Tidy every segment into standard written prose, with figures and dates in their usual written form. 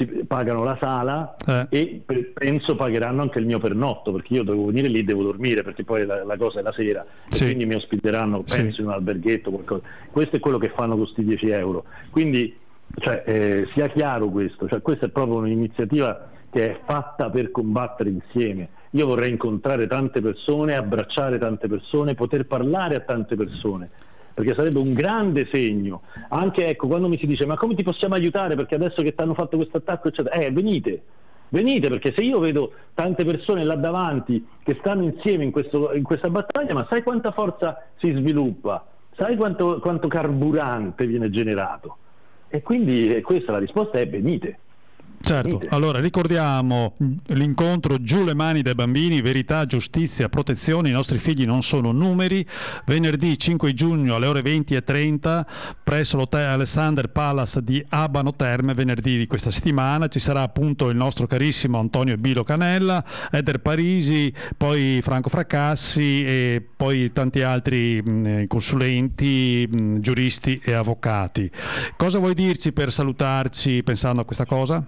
pagano la sala e penso pagheranno anche il mio pernotto, perché io devo venire lì, devo dormire, perché poi la cosa è la sera, e quindi mi ospiteranno, penso, in un alberghetto, qualcosa. Questo è quello che fanno con questi 10 euro. Quindi sia chiaro questo, questa è proprio un'iniziativa che è fatta per combattere insieme. Io vorrei incontrare tante persone, abbracciare tante persone, poter parlare a tante persone, perché sarebbe un grande segno. Anche, quando mi si dice ma come ti possiamo aiutare perché adesso che ti hanno fatto questo attacco eccetera, venite, perché se io vedo tante persone là davanti che stanno insieme in questa battaglia, ma sai quanta forza si sviluppa, sai quanto carburante viene generato, e quindi questa la risposta è venite. Certo, allora ricordiamo l'incontro Giù le mani dai bambini, verità, giustizia, protezione, i nostri figli non sono numeri, venerdì 5 giugno alle ore 20:30 presso l'hotel Alexander Palace di Abano Terme. Venerdì di questa settimana ci sarà appunto il nostro carissimo Antonio Bilo Canella, Eder Parisi, poi Franco Fracassi e poi tanti altri consulenti, giuristi e avvocati. Cosa vuoi dirci per salutarci pensando a questa cosa?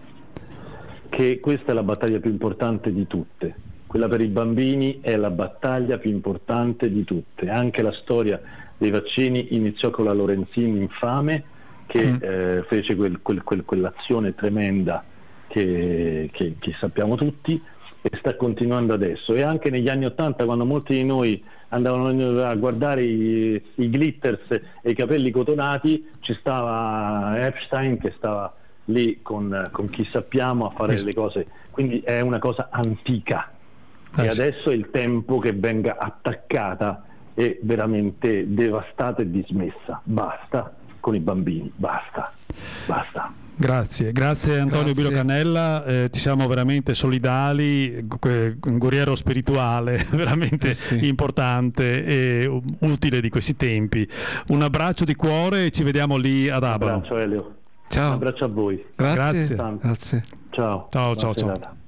Che questa è la battaglia più importante di tutte, quella per i bambini è la battaglia più importante di tutte. Anche la storia dei vaccini iniziò con la Lorenzin infame che fece quell'azione tremenda che sappiamo tutti, e sta continuando adesso. E anche negli anni '80, quando molti di noi andavano a guardare i glitters e i capelli cotonati, ci stava Epstein che stava lì con chi sappiamo a fare le cose, quindi è una cosa antica, e adesso è il tempo che venga attaccata e veramente devastata e dismessa. Basta con i bambini, basta. Grazie Antonio Bilo Canella, ti siamo veramente solidali, un guerriero spirituale veramente importante e utile di questi tempi. Un abbraccio di cuore e ci vediamo lì ad Abano. Un abbraccio, Elio. Ciao. Un abbraccio a voi. Grazie. Ciao. Ciao.